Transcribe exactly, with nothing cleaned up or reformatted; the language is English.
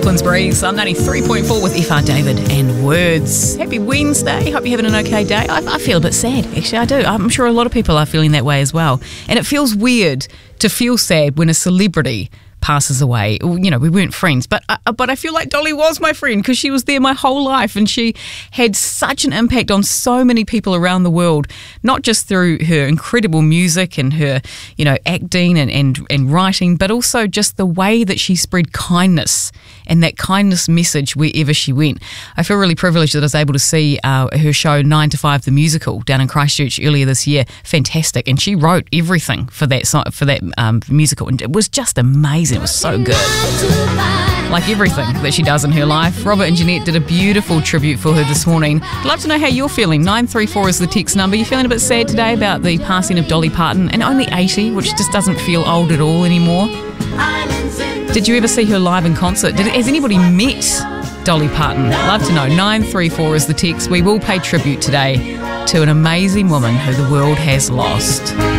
Northlands Breeze. I'm ninety-three point four with F R David and Words. Happy Wednesday. Hope you're having an okay day. I, I feel a bit sad, actually. I do. I'm sure a lot of people are feeling that way as well. And it feels weird to feel sad when a celebrity passes away. You know, we weren't friends, but uh, but I feel like Dolly was my friend because she was there my whole life and she had such an impact on so many people around the world, not just through her incredible music and her, you know, acting and, and, and writing, but also just the way that she spread kindness and that kindness message wherever she went. I feel really privileged that I was able to see uh, her show nine to five, the musical, down in Christchurch earlier this year. Fantastic. And she wrote everything for that, for that um, musical, and it was just amazing. It was so good. Like everything that she does in her life. Robert and Jeanette did a beautiful tribute for her this morning. I'd love to know how you're feeling. nine three four is the text number. You're feeling a bit sad today about the passing of Dolly Parton, and only eighty, which just doesn't feel old at all anymore. Did you ever see her live in concert? Did, has anybody met Dolly Parton? Love to know. nine three four is the text. We will pay tribute today to an amazing woman who the world has lost.